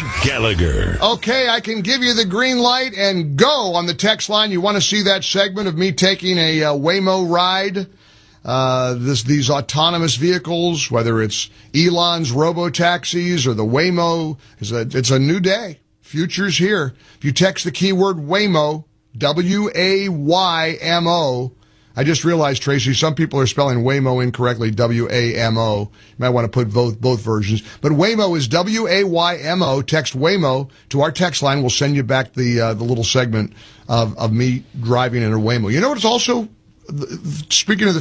Gallagher. Okay, I can give you the green light and go on the text line. You want to see that segment of me taking a Waymo ride? These autonomous vehicles, whether it's Elon's robo-taxis or the Waymo, it's a new day. Future's here. If you text the keyword Waymo, W-A-Y-M-O, I just realized, Tracy, some people are spelling Waymo incorrectly, W-A-M-O. You might want to put both versions. But Waymo is W-A-Y-M-O. Text Waymo to our text line. We'll send you back the little segment of me driving in a Waymo. You know what? It's also, speaking of the